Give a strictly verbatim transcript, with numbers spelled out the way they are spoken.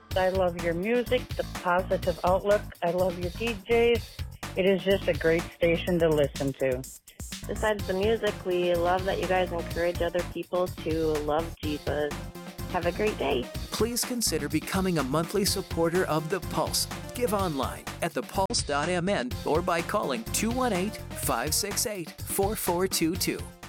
I love your music, the positive outlook. I love your D Js. It is just a great station to listen to. Besides the music, we love that you guys encourage other people to love Jesus. Have a great day. Please consider becoming a monthly supporter of The Pulse. Give online at the pulse dot m n or by calling two one eight, five six eight, four four two two.